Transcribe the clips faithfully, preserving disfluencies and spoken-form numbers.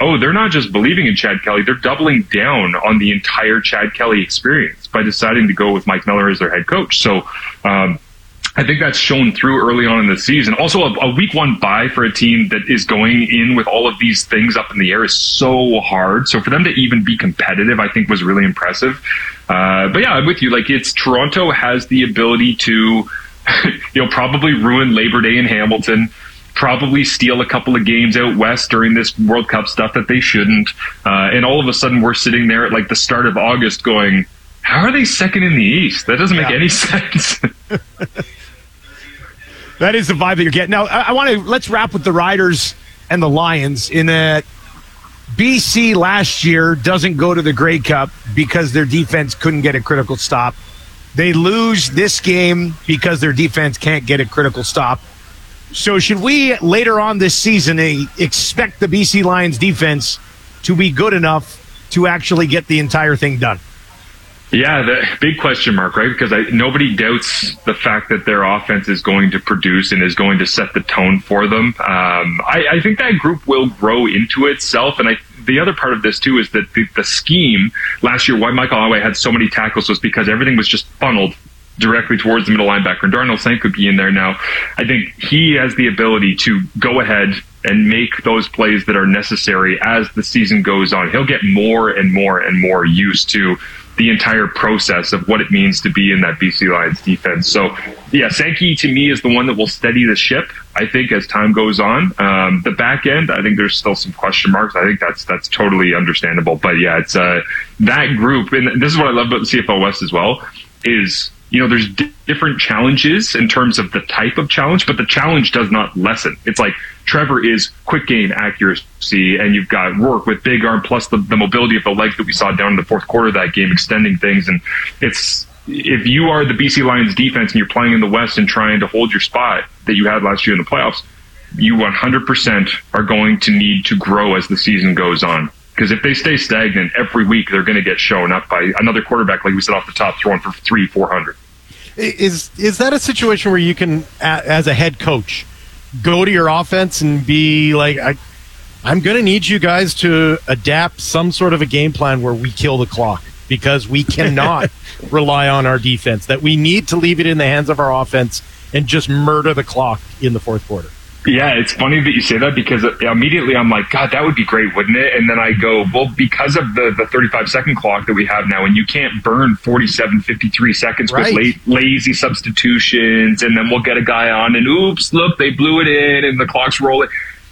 oh, they're not just believing in Chad Kelly, they're doubling down on the entire Chad Kelly experience by deciding to go with Mike Miller as their head coach. So um, I think that's shown through early on in the season. Also, a, a week one bye for a team that is going in with all of these things up in the air is so hard. So for them to even be competitive, I think was really impressive. Uh, but yeah, I'm with you. Like, it's Toronto has the ability to, you know, probably ruin Labor Day in Hamilton, probably steal a couple of games out west during this World Cup stuff that they shouldn't. Uh, and all of a sudden we're sitting there at like the start of August going, how are they second in the East? That doesn't make yeah. any sense. That is the vibe that you're getting. Now, I, I want to let's wrap with the Riders and the Lions in that B C last year doesn't go to the Grey Cup because their defense couldn't get a critical stop. They lose this game because their defense can't get a critical stop. So should we later on this season expect the B C Lions defense to be good enough to actually get the entire thing done? Yeah, the big question mark, right? Because I, nobody doubts the fact that their offense is going to produce and is going to set the tone for them. Um, I, I think that group will grow into itself. And I, the other part of this, too, is that the, the scheme last year, why Michael Holloway had so many tackles was because everything was just funneled directly towards the middle linebacker. And Darnell Saint could be in there now. I think he has the ability to go ahead and make those plays that are necessary as the season goes on. He'll get more and more and more used to the entire process of what it means to be in that B C Lions defense. So, yeah, Sankey to me is the one that will steady the ship, I think, as time goes on. Um, the back end, I think there's still some question marks. I think that's that's totally understandable. But, yeah, it's uh, that group, and this is what I love about the C F L West as well, is, you know, there's d- different challenges in terms of the type of challenge, but the challenge does not lessen. It's like Trevor is quick game accuracy, and you've got Rourke with big arm plus the, the mobility of the legs that we saw down in the fourth quarter of that game, extending things. And it's, if you are the B C Lions defense and you're playing in the West and trying to hold your spot that you had last year in the playoffs, you one hundred percent are going to need to grow as the season goes on. Because if they stay stagnant every week, they're going to get shown up by another quarterback, like we said off the top, throwing for three, four hundred. Is is that a situation where you can, as a head coach, go to your offense and be like, I, I'm going to need you guys to adapt some sort of a game plan where we kill the clock because we cannot rely on our defense, that we need to leave it in the hands of our offense and just murder the clock in the fourth quarter? Yeah, it's funny that you say that because immediately I'm like, God, that would be great, wouldn't it? And then I go, well, because of the, the thirty-five second clock that we have now, and you can't burn forty-seven, fifty-three seconds right. with la- lazy substitutions, and then we'll get a guy on, and oops, look, they blew it in, and the clock's rolling.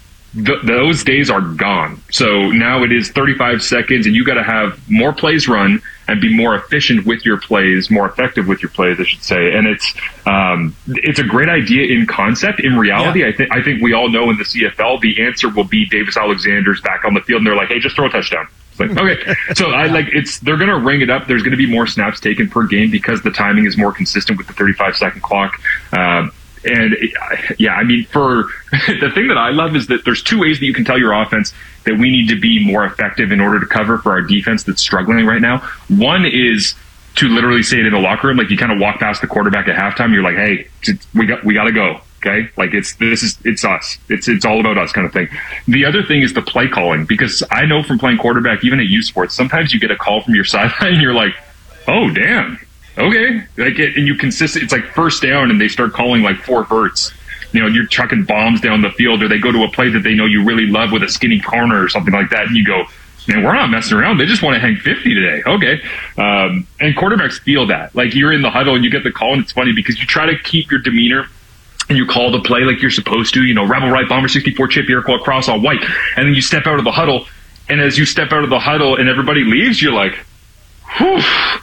Th- those days are gone. So now it is thirty-five seconds, and you got to have more plays run and be more efficient with your plays, more effective with your plays, I should say. And it's um, it's a great idea in concept. In reality, yeah. I think I think we all know in the C F L the answer will be Davis Alexander's back on the field, and they're like, "Hey, just throw a touchdown." It's like, okay, so I like it's they're going to ring it up. There's going to be more snaps taken per game because the timing is more consistent with the thirty-five second clock. Um, And yeah, I mean, for the thing that I love is that there's two ways that you can tell your offense that we need to be more effective in order to cover for our defense that's struggling right now. One is to literally say it in the locker room, like you kind of walk past the quarterback at halftime. You're like, hey, we got we got to go. Okay, like it's this is it's us. It's it's all about us kind of thing. The other thing is the play calling, because I know from playing quarterback, even at U Sports, sometimes you get a call from your sideline and you're like, oh damn. Okay, like it, and you consist. It's like first down, and they start calling like four verts. You know, you're chucking bombs down the field, or they go to a play that they know you really love with a skinny corner or something like that, and you go, man, we're not messing around. They just want to hang fifty today. Okay, um, and quarterbacks feel that. Like you're in the huddle and you get the call, and it's funny because you try to keep your demeanor and you call the play like you're supposed to. You know, rebel right, bomber sixty-four, chip Iroquois cross all white, and then you step out of the huddle, and as you step out of the huddle and everybody leaves, you're like, whew.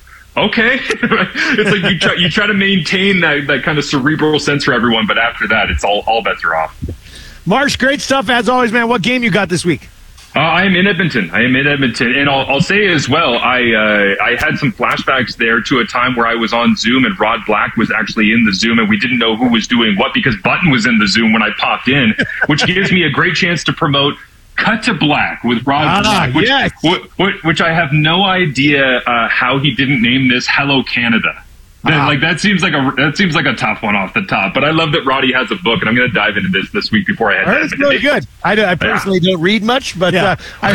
Okay. It's like you try, you try to maintain that, that kind of cerebral sense for everyone, but after that, it's all, all bets are off. Marsh, great stuff as always, man. What game you got this week? Uh, I am in Edmonton. I am in Edmonton. And I'll, I'll say as well, I uh, I had some flashbacks there to a time where I was on Zoom and Rod Black was actually in the Zoom and we didn't know who was doing what because Button was in the Zoom when I popped in, which gives me a great chance to promote Cut to Black with Rod ah, Black, which, yes. which, which I have no idea uh, how he didn't name this Hello Canada. That, ah. Like that seems like a that seems like a tough one off the top. But I love that Roddy has a book, and I'm going to dive into this this week before I head. That's really good. I, I personally yeah. don't read much, but yeah. uh, I